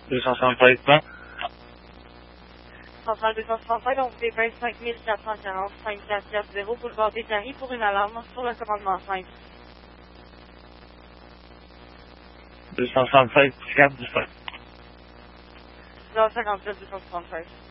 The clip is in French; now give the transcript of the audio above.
265 plan. Centrale 265, donc c'est 25 440 5440 boulevard des Taris pour une alarme sur le commandement 5. 265, 4 disponible. 057 265.